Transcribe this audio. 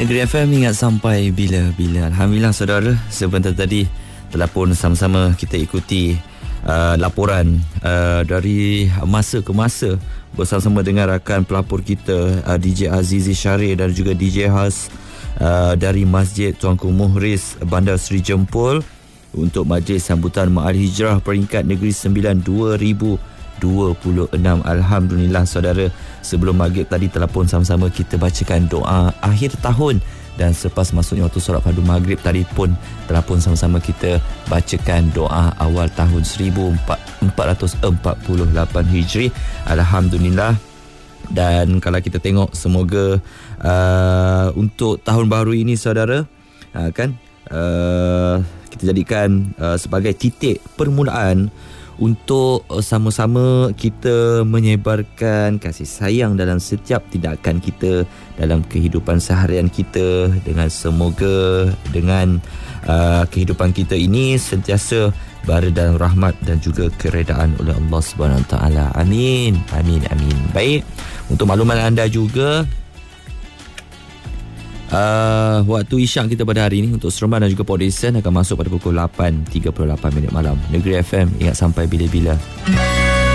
Negeri FM ingat sampai bila-bila. Alhamdulillah saudara, sebentar tadi telah pun sama-sama kita ikuti laporan dari masa ke masa bersama-sama dengan rakan pelapor kita DJ Azizi Syarif dan juga DJ Has dari Masjid Tuanku Muhriz Bandar Seri Jempol untuk majlis sambutan Ma'al Hijrah peringkat Negeri Sembilan 2026. Alhamdulillah saudara, sebelum maghrib tadi telah pun sama-sama kita bacakan doa akhir tahun, dan selepas masuknya waktu solat fardu maghrib tadi pun telah pun sama-sama kita bacakan doa awal tahun 1448 Hijri. Alhamdulillah. Dan kalau kita tengok, semoga untuk tahun baru ini saudara, kita jadikan sebagai titik permulaan untuk sama-sama kita menyebarkan kasih sayang dalam setiap tindakan kita dalam kehidupan seharian kita, dengan semoga dengan kehidupan kita ini sentiasa berada dalam rahmat dan juga keredaan oleh Allah Subhanahu Wa Taala. Amin. Amin. Amin. Baik, untuk makluman anda juga, waktu isyak kita pada hari ini untuk Seremban dan juga Port Dickson akan masuk pada pukul 8.38 malam. Negeri FM ingat sampai bila-bila.